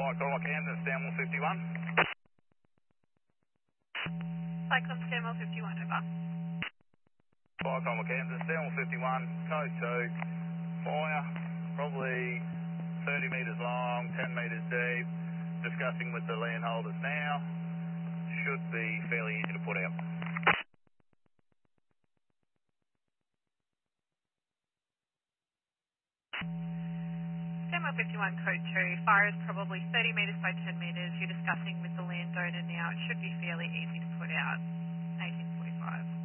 Cyclone Kansas, Stanwell 51. Cyclone Stanwell 51, over. Cyclone Kansas, Stanwell 51, code 2. Fire, probably 30 metres long, 10 metres deep. Discussing with the land holders now. Should be fairly easy to put out. Stanwell 51, code 2. Fire is probably 30 metres by 10 metres. You're discussing with the landowner now. It should be fairly easy to put out. 1845.